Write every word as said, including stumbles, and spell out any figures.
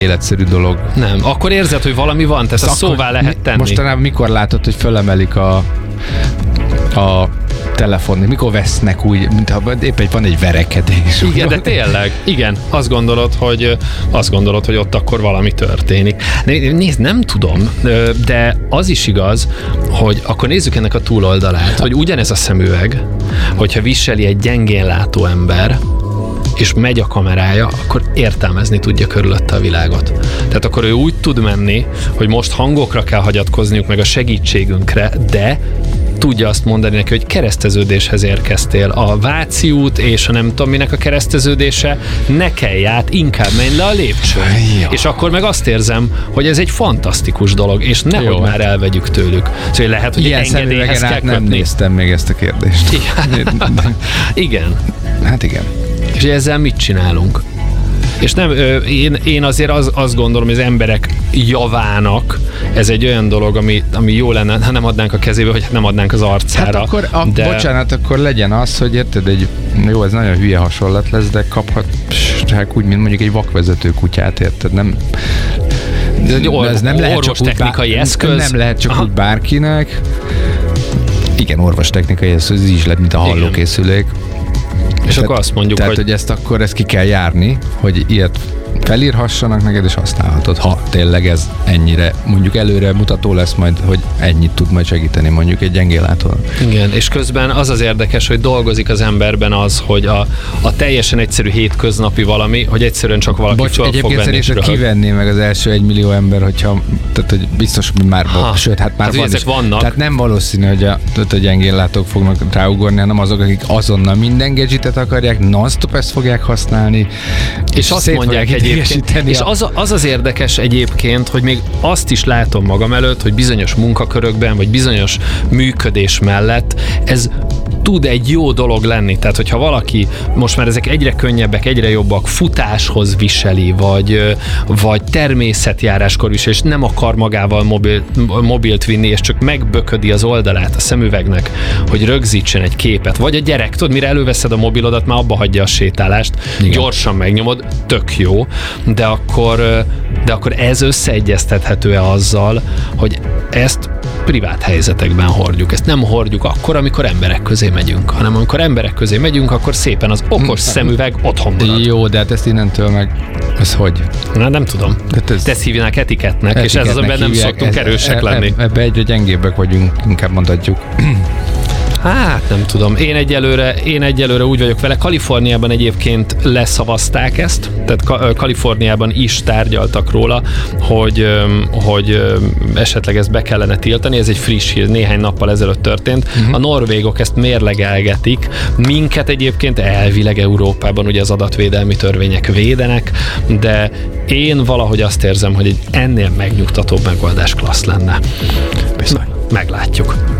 életszerű dolog. Nem, akkor érzed, hogy valami van, tehát azt szóvá lehet tenni. Mostanában mikor látod, hogy fölemelik a, a telefon, mikor vesznek úgy, mintha éppen van egy verekedés. Igen, de tényleg, igen, azt gondolod, hogy azt gondolod, hogy ott akkor valami történik. Nézd, nem tudom, de az is igaz, hogy akkor nézzük ennek a túloldalát, hogy ugyanez a szemüveg, hogyha viseli egy gyengén látó ember, és megy a kamerája, akkor értelmezni tudja körülötte a világot. Tehát akkor ő úgy tud menni, hogy most hangokra kell hagyatkozniuk meg a segítségünkre, de tudja azt mondani neki, hogy kereszteződéshez érkeztél. A Váci út és a nem tudom minek a kereszteződése, ne kelj át, inkább menj le a lépcsőn. Ja. És akkor meg azt érzem, hogy ez egy fantasztikus dolog, és nehogy Jó. már elvegyük tőlük. Szóval lehet, hogy ilyen egy engedélyhez kell kötni. Nem néztem még ezt a kérdést. Igen. Hát igen. És ezzel mit csinálunk? És nem, én, én azért az, azt gondolom, hogy az emberek javának ez egy olyan dolog, ami, ami jó lenne, ha nem adnánk a kezébe, hogy nem adnánk az arcára. Hát akkor, a, de... bocsánat, akkor legyen az, hogy érted, egy, jó, ez nagyon hülye hasonlat lesz, de kaphatják úgy, mint mondjuk egy vakvezető kutyát, érted, nem... De egy or, ez nem lehet orvostechnikai bár, eszköz. Nem lehet csak Aha. úgy bárkinek. Igen, orvostechnikai eszköz, így lett, mint a hallókészülék. És tehát, akkor azt mondjuk, tehát, hogy... hogy ezt akkor ezt ki kell járni, hogy ilyet felírhassanak neked, és használhatod, ha tényleg ez ennyire mondjuk előre mutató lesz majd, hogy ennyit tud majd segíteni mondjuk egy gyengénlátóan. Igen, és közben az az érdekes, hogy dolgozik az emberben az, hogy a, a teljesen egyszerű hétköznapi valami, hogy egyszerűen csak valaki Bocs, fel fog venni. egyébként szerintem kivenné meg az első egymillió ember, hogyha, tehát hogy biztos, hogy már ha. Sőt, hát már hát, van is. Vannak. Tehát nem valószínű, hogy a, a gyengénlátók fognak ráugorni, hanem azok, akik azonnal minden gadgetet akarják, non-stop ezt fogják használni, és, és azt mondják egyébként, és az, az az érdekes egyébként, hogy még azt is látom magam előtt, hogy bizonyos munkakörökben, vagy bizonyos működés mellett ez tud egy jó dolog lenni. Tehát, hogyha valaki, most már ezek egyre könnyebbek, egyre jobbak, futáshoz viseli, vagy, vagy természetjáráskor viseli, és nem akar magával mobil, mobilt vinni, és csak megböködi az oldalát a szemüvegnek, hogy rögzítsen egy képet. Vagy a gyerek, tudod, mire előveszed a mobilodat, már abba hagyja a sétálást, igen. Gyorsan megnyomod, tök jó, de akkor, de akkor ez összeegyeztethető-e azzal, hogy ezt privát helyzetekben hordjuk. Ezt nem hordjuk akkor, amikor emberek közé megyünk, hanem amikor emberek közé megyünk, akkor szépen az okos szemüveg otthon marad. Jó, de hát ezt innentől meg, ez hogy? Na, nem tudom. Ez... Te ezt hívnák etikettnek, etiketnek, és ez az, amiben nem szoktunk ez, erősek ez, lenni. Ebbe egyre gyengébbek vagyunk, inkább mondhatjuk. Hát nem tudom. Én egyelőre, én egyelőre úgy vagyok vele. Kaliforniában egyébként leszavazták ezt, tehát Kaliforniában is tárgyaltak róla, hogy, hogy esetleg ezt be kellene tiltani. Ez egy friss hír, néhány nappal ezelőtt történt. Uh-huh. A norvégok ezt mérlegelgetik. Minket egyébként elvileg Európában ugye az adatvédelmi törvények védenek, de én valahogy azt érzem, hogy egy ennél megnyugtatóbb megoldás klassz lenne. Bizony. Meglátjuk.